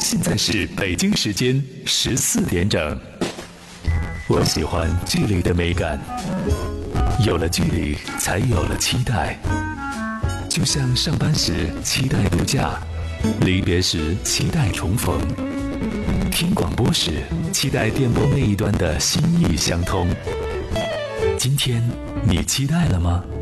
现在是北京时间14点整。我喜欢距离的美感，有了距离，才有了期待。就像上班时期待度假，离别时期待重逢，听广播时期待电波那一端的心意相通。今天你期待了吗？